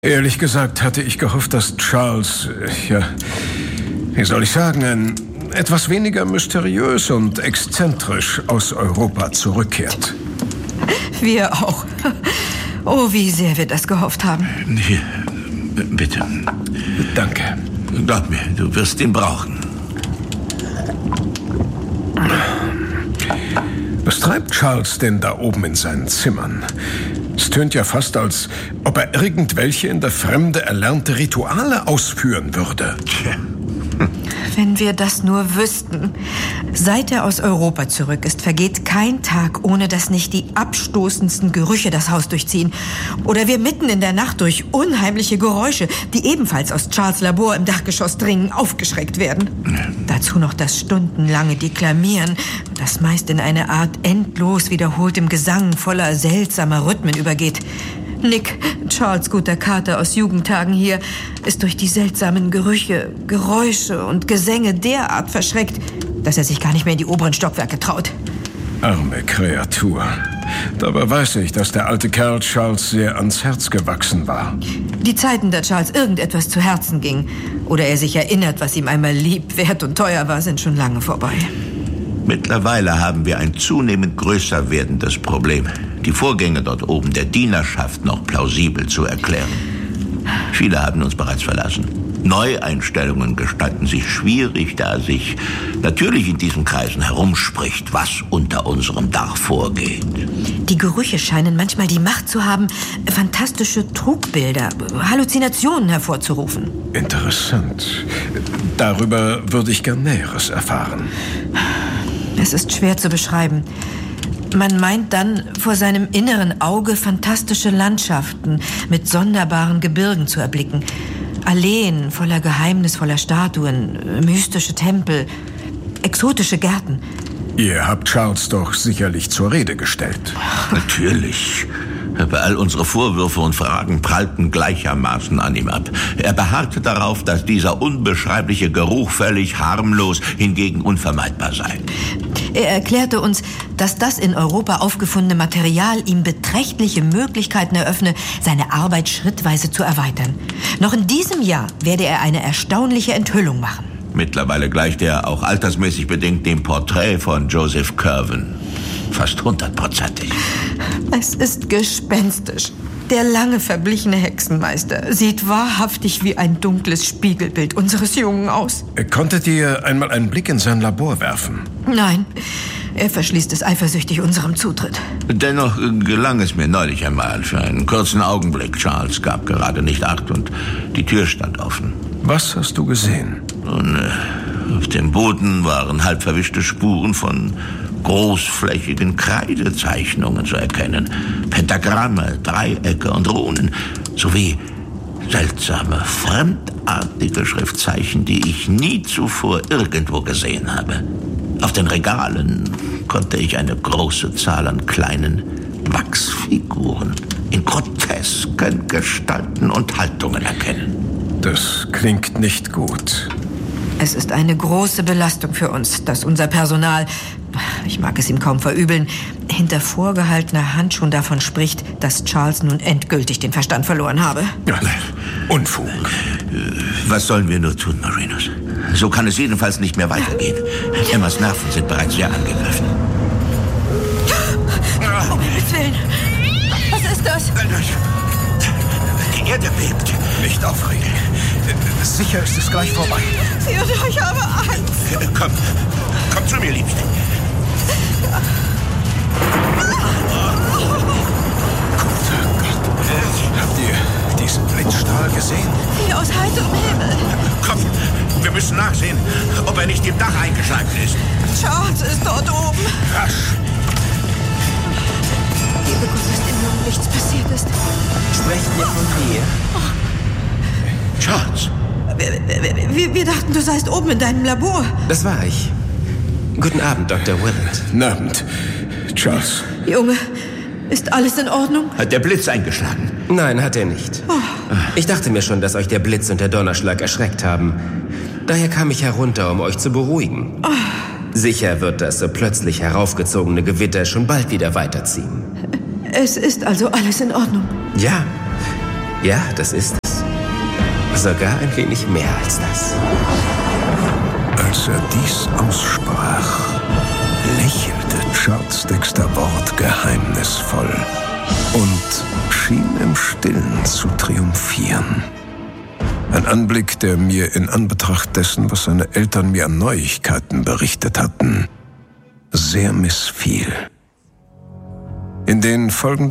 Ehrlich gesagt hatte ich gehofft, dass Charles, wie soll ich sagen, etwas weniger mysteriös und exzentrisch aus Europa zurückkehrt. Wir auch. Oh, wie sehr wir das gehofft haben. Hier, bitte. Danke. Glaub mir, du wirst ihn brauchen. Was treibt Charles denn da oben in seinen Zimmern? Es tönt ja fast, als ob er irgendwelche in der Fremde erlernte Rituale ausführen würde. Tja. Wenn wir das nur wüssten. Seit er aus Europa zurück ist, vergeht kein Tag, ohne dass nicht die abstoßendsten Gerüche das Haus durchziehen. Oder wir mitten in der Nacht durch unheimliche Geräusche, die ebenfalls aus Charles' Labor im Dachgeschoss dringen, aufgeschreckt werden. Dazu noch das stundenlange Deklamieren, das meist in eine Art endlos wiederholtem Gesang voller seltsamer Rhythmen übergeht. Nick, Charles' guter Kater aus Jugendtagen hier, ist durch die seltsamen Gerüche, Geräusche und Gesänge derart verschreckt, dass er sich gar nicht mehr in die oberen Stockwerke traut. Arme Kreatur. Dabei weiß ich, dass der alte Kerl Charles sehr ans Herz gewachsen war. Die Zeiten, da Charles irgendetwas zu Herzen ging oder er sich erinnert, was ihm einmal lieb, wert und teuer war, sind schon lange vorbei. Mittlerweile haben wir ein zunehmend größer werdendes Problem, die Vorgänge dort oben der Dienerschaft noch plausibel zu erklären. Viele haben uns bereits verlassen. Neueinstellungen gestalten sich schwierig, da sich natürlich in diesen Kreisen herumspricht, was unter unserem Dach vorgeht. Die Gerüche scheinen manchmal die Macht zu haben, fantastische Trugbilder, Halluzinationen hervorzurufen. Interessant. Darüber würde ich gern Näheres erfahren. Es ist schwer zu beschreiben. Man meint dann, vor seinem inneren Auge fantastische Landschaften mit sonderbaren Gebirgen zu erblicken. Alleen voller geheimnisvoller Statuen, mystische Tempel, exotische Gärten. Ihr habt Charles doch sicherlich zur Rede gestellt. Natürlich. Aber all unsere Vorwürfe und Fragen prallten gleichermaßen an ihm ab. Er beharrte darauf, dass dieser unbeschreibliche Geruch völlig harmlos, hingegen unvermeidbar sei. Er erklärte uns, dass das in Europa aufgefundene Material ihm beträchtliche Möglichkeiten eröffne, seine Arbeit schrittweise zu erweitern. Noch in diesem Jahr werde er eine erstaunliche Enthüllung machen. Mittlerweile gleicht er auch altersmäßig bedingt dem Porträt von Joseph Curwen. Fast 100%. Es ist gespenstisch. Der lange verblichene Hexenmeister sieht wahrhaftig wie ein dunkles Spiegelbild unseres Jungen aus. Konntet ihr einmal einen Blick in sein Labor werfen? Nein, er verschließt es eifersüchtig unserem Zutritt. Dennoch gelang es mir neulich einmal für einen kurzen Augenblick. Charles gab gerade nicht Acht und die Tür stand offen. Was hast du gesehen? Und auf dem Boden waren halb verwischte Spuren von großflächigen Kreidezeichnungen zu erkennen. Pentagramme, Dreiecke und Runen, sowie seltsame, fremdartige Schriftzeichen, die ich nie zuvor irgendwo gesehen habe. Auf den Regalen konnte ich eine große Zahl an kleinen Wachsfiguren in grotesken Gestalten und Haltungen erkennen. Das klingt nicht gut. Es ist eine große Belastung für uns, dass unser Personal, ich mag es ihm kaum verübeln, hinter vorgehaltener Hand schon davon spricht, dass Charles nun endgültig den Verstand verloren habe. Ja, Unfug. Was sollen wir nur tun, Marinus? So kann es jedenfalls nicht mehr weitergehen. Emmas Nerven sind bereits sehr angegriffen. Um Himmels Willen! Was ist das? Die Erde bebt. Nicht aufregen. Sicher ist es gleich vorbei. Theodor, ich habe Angst. Komm zu mir, Liebste. Guter Gott. Habt ihr diesen Blitzstrahl gesehen? Wie aus heiterem Himmel. Komm, wir müssen nachsehen, ob er nicht im Dach eingeschlagen ist. Charles ist dort oben. Rasch. Gebe Gott, dass dem Jungen nichts passiert ist. Sprechen wir von dir? Charles. Wir dachten, du seist oben in deinem Labor. Das war ich. Guten Abend, Dr. Willett. Guten Abend, Charles. Junge, ist alles in Ordnung? Hat der Blitz eingeschlagen? Nein, hat er nicht. Ich dachte mir schon, dass euch der Blitz und der Donnerschlag erschreckt haben. Daher kam ich herunter, um euch zu beruhigen. Sicher wird das so plötzlich heraufgezogene Gewitter schon bald wieder weiterziehen. Es ist also alles in Ordnung. Ja. Ja, das ist es. Sogar ein wenig mehr als das. Als er dies aussprach, lächelte Charles Dexter Ward geheimnisvoll und schien im Stillen zu triumphieren. Ein Anblick, der mir in Anbetracht dessen, was seine Eltern mir an Neuigkeiten berichtet hatten, sehr missfiel. In den folgenden